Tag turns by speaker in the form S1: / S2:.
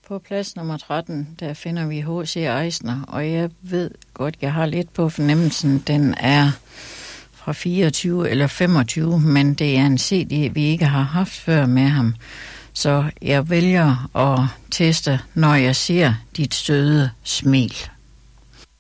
S1: På plads nummer 13, der finder vi H.C. Eisner, og jeg ved godt, jeg har lidt på fornemmelsen, den er fra 24 eller 25, men det er en CD, vi ikke har haft før med ham. Så jeg vælger at teste, når jeg ser dit søde smil.